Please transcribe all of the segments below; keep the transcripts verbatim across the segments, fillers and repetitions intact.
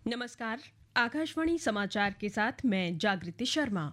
नमस्कार। आकाशवाणी समाचार के साथ मैं जागृति शर्मा।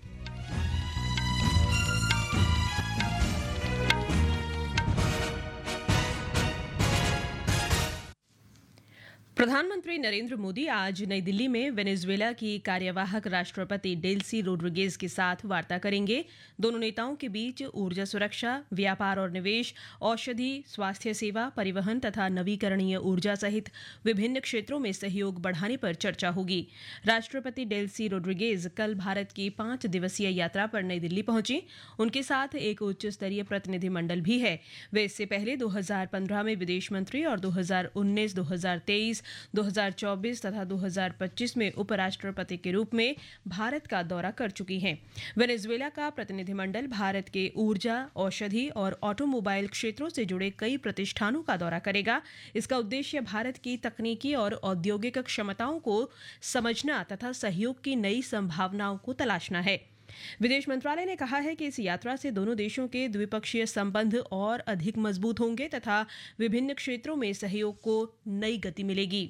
प्रधानमंत्री नरेंद्र मोदी आज नई दिल्ली में वेनेजुएला की कार्यवाहक राष्ट्रपति डेल्सी रोड्रिगेज के साथ वार्ता करेंगे। दोनों नेताओं के बीच ऊर्जा सुरक्षा, व्यापार और निवेश, औषधि, स्वास्थ्य सेवा, परिवहन तथा नवीकरणीय ऊर्जा सहित विभिन्न क्षेत्रों में सहयोग बढ़ाने पर चर्चा होगी। राष्ट्रपति डेल्सी रोड्रिगेज कल भारत की पांच दिवसीय यात्रा पर नई दिल्ली पहुंची। उनके साथ एक उच्च स्तरीय प्रतिनिधिमंडल भी है। वे इससे पहले दो हज़ार पंद्रह में विदेश मंत्री और दो हज़ार उन्नीस, दो हज़ार तेईस, दो हज़ार चौबीस तथा दो हज़ार पच्चीस में उपराष्ट्रपति के रूप में भारत का दौरा कर चुकी हैं। वेनेजुएला का प्रतिनिधिमंडल भारत के ऊर्जा, औषधि और ऑटोमोबाइल क्षेत्रों से जुड़े कई प्रतिष्ठानों का दौरा करेगा। इसका उद्देश्य भारत की तकनीकी और औद्योगिक क्षमताओं को समझना तथा सहयोग की नई संभावनाओं को तलाशना है। विदेश मंत्रालय ने कहा है कि इस यात्रा से दोनों देशों के द्विपक्षीय संबंध और अधिक मजबूत होंगे तथा विभिन्न क्षेत्रों में सहयोग को नई गति मिलेगी।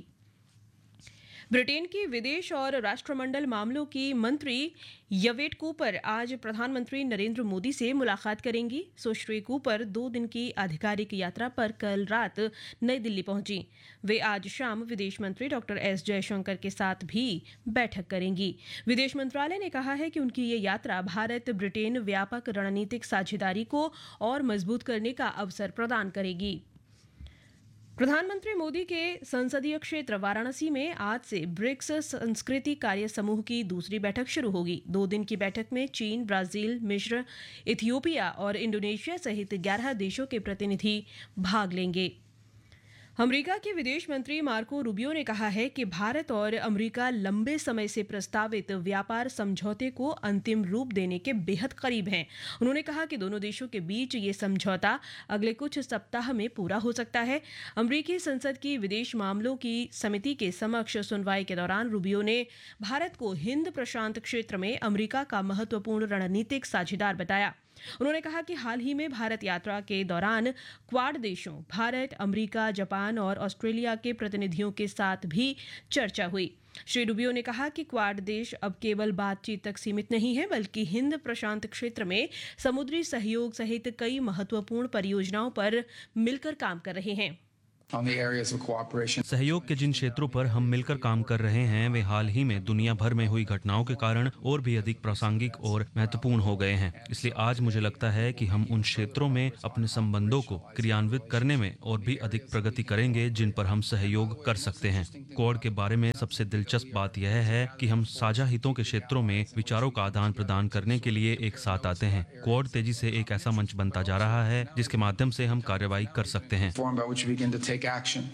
ब्रिटेन की विदेश और राष्ट्रमंडल मामलों की मंत्री यवेट कूपर आज प्रधानमंत्री नरेंद्र मोदी से मुलाकात करेंगी। सुश्री कूपर दो दिन की आधिकारिक यात्रा पर कल रात नई दिल्ली पहुंची। वे आज शाम विदेश मंत्री डॉक्टर एस जयशंकर के साथ भी बैठक करेंगी। विदेश मंत्रालय ने कहा है कि उनकी ये यात्रा भारत ब्रिटेन व्यापक रणनीतिक साझेदारी को और मजबूत करने का अवसर प्रदान करेगी। प्रधानमंत्री मोदी के संसदीय क्षेत्र वाराणसी में आज से ब्रिक्स संस्कृति कार्य समूह की दूसरी बैठक शुरू होगी। दो दिन की बैठक में चीन, ब्राजील, मिस्र, इथियोपिया और इंडोनेशिया सहित ग्यारह देशों के प्रतिनिधि भाग लेंगे। अमेरिका के विदेश मंत्री मार्को रूबियो ने कहा है कि भारत और अमेरिका लंबे समय से प्रस्तावित व्यापार समझौते को अंतिम रूप देने के बेहद करीब हैं। उन्होंने कहा कि दोनों देशों के बीच ये समझौता अगले कुछ सप्ताह में पूरा हो सकता है। अमेरिकी संसद की विदेश मामलों की समिति के समक्ष सुनवाई के दौरान रूबियो ने भारत को हिंद प्रशांत क्षेत्र में अमेरिका का महत्वपूर्ण रणनीतिक साझेदार बताया। उन्होंने कहा कि हाल ही में भारत यात्रा के दौरान क्वाड देशों भारत, अमेरिका, जापान और ऑस्ट्रेलिया के प्रतिनिधियों के साथ भी चर्चा हुई। श्री रूबियो ने कहा कि क्वाड देश अब केवल बातचीत तक सीमित नहीं है, बल्कि हिंद प्रशांत क्षेत्र में समुद्री सहयोग सहित कई महत्वपूर्ण परियोजनाओं पर मिलकर काम कर रहे हैं। सहयोग के जिन क्षेत्रों पर हम मिलकर काम कर रहे हैं वे हाल ही में दुनिया भर में हुई घटनाओं के कारण और भी अधिक प्रासंगिक और महत्वपूर्ण हो गए हैं। इसलिए आज मुझे लगता है कि हम उन क्षेत्रों में अपने संबंधों को क्रियान्वित करने में और भी अधिक प्रगति करेंगे जिन पर हम सहयोग कर सकते हैं। क्वाड के बारे में सबसे दिलचस्प बात यह है कि हम साझा हितों के क्षेत्रों में विचारों का आदान प्रदान करने के लिए एक साथ आते हैं। क्वाड तेजी से एक ऐसा मंच बनता जा रहा है जिसके माध्यम से हम कार्रवाई कर सकते हैं। Action.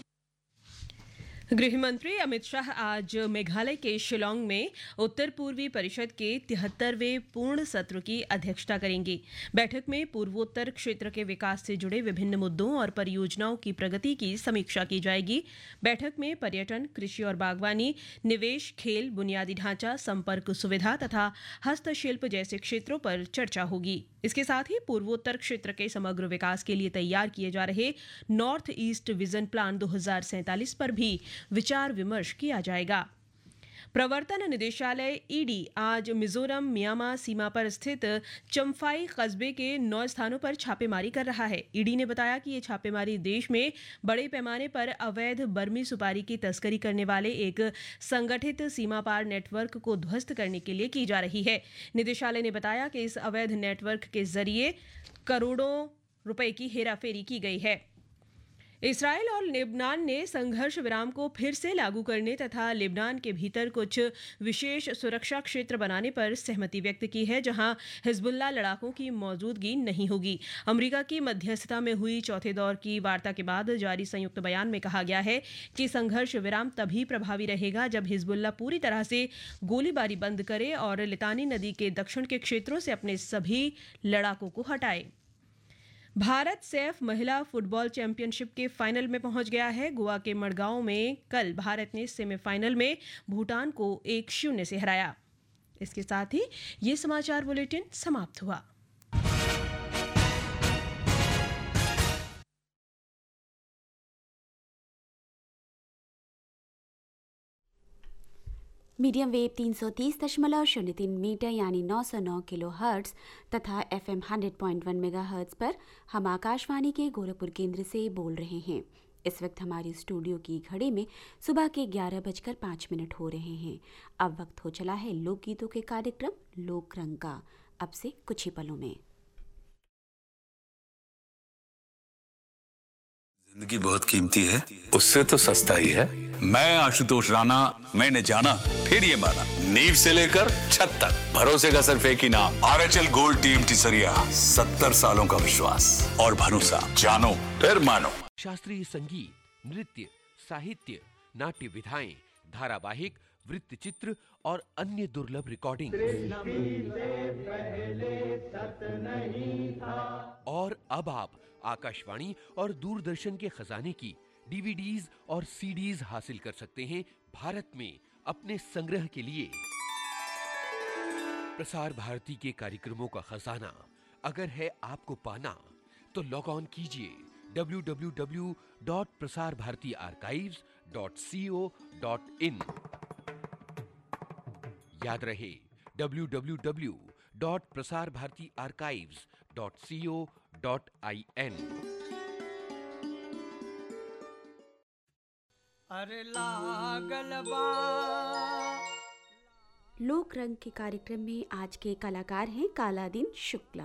गृह मंत्री अमित शाह आज मेघालय के शिलांग में उत्तर पूर्वी परिषद के तिहत्तरवें पूर्ण सत्र की अध्यक्षता करेंगे। बैठक में पूर्वोत्तर क्षेत्र के विकास से जुड़े विभिन्न मुद्दों और परियोजनाओं की प्रगति की समीक्षा की जाएगी। बैठक में पर्यटन, कृषि और बागवानी, निवेश, खेल, बुनियादी ढांचा, संपर्क सुविधा तथा हस्तशिल्प जैसे क्षेत्रों पर चर्चा होगी। इसके साथ ही पूर्वोत्तर क्षेत्र के समग्र विकास के लिए तैयार किए जा रहे नॉर्थ ईस्ट विजन प्लान दो हज़ार सैंतालीस पर भी विचार विमर्श किया जाएगा। प्रवर्तन निदेशालय ईडी आज मिजोरम म्यांमार सीमा पर स्थित चम्फाई कस्बे के नौ स्थानों पर छापेमारी कर रहा है। ईडी ने बताया कि ये छापेमारी देश में बड़े पैमाने पर अवैध बर्मी सुपारी की तस्करी करने वाले एक संगठित सीमा पार नेटवर्क को ध्वस्त करने के लिए की जा रही है। निदेशालय ने बताया कि इस अवैध नेटवर्क के जरिए करोड़ों रुपए की हेराफेरी की गई है। इस्राएल और लेबनान ने संघर्ष विराम को फिर से लागू करने तथा लेबनान के भीतर कुछ विशेष सुरक्षा क्षेत्र बनाने पर सहमति व्यक्त की है, जहां हिजबुल्लाह लड़ाकों की मौजूदगी नहीं होगी। अमेरिका की मध्यस्थता में हुई चौथे दौर की वार्ता के बाद जारी संयुक्त बयान में कहा गया है कि संघर्ष विराम तभी प्रभावी रहेगा जब हिजबुल्लाह पूरी तरह से गोलीबारी बंद करे और लितानी नदी के दक्षिण के क्षेत्रों से अपने सभी लड़ाकों को हटाए। भारत सैफ महिला फुटबॉल चैंपियनशिप के फाइनल में पहुंच गया है। गोवा के मडगांव में कल भारत ने सेमीफाइनल में भूटान को एक शून्य से हराया। इसके साथ ही ये समाचार बुलेटिन समाप्त हुआ। मीडियम वेव तीन सौ तीस दशमलव शून्य तीन मीटर यानी नौ सौ नौ किलो हर्ट्ज तथा एफएम सौ पॉइंट एक मेगा हर्ट्ज पर हम आकाशवाणी के गोरखपुर केंद्र से बोल रहे हैं। इस वक्त हमारी स्टूडियो की घड़ी में सुबह के ग्यारह बजकर पाँच मिनट हो रहे हैं। अब वक्त हो चला है लोकगीतों के कार्यक्रम लोक रंग का। अब से कुछ ही पलों में। जिंदगी बहुत कीमती है, उससे तो सस्ता ही है। मैं आशुतोष राणा, मैंने जाना फिर ये माना, नींव से लेकर छत तक भरोसे का सिर्फ एक ही नाम, R H L gold TMT सरिया। सत्तर सालों का विश्वास और भरोसा, जानो फिर मानो। शास्त्रीय संगीत, नृत्य, साहित्य, नाट्य विधाएं, धारावाहिक, वृत्तचित्र और अन्य दुर्लभ रिकॉर्डिंग। और अब आप आकाशवाणी और दूरदर्शन के खजाने की डीवीडीज और सीडीज हासिल कर सकते हैं भारत में अपने संग्रह के लिए। प्रसार भारती के कार्यक्रमों का खजाना अगर है आपको पाना, तो लॉग ऑन कीजिए W W W dot Prasar Bharati archives dot C O dot in. याद रहे W W W dot Prasar Bharati archives dot C O dot I N. अरे लागल बा। लोक रंग के कार्यक्रम में आज के कलाकार हैं कालादीन शुक्ला।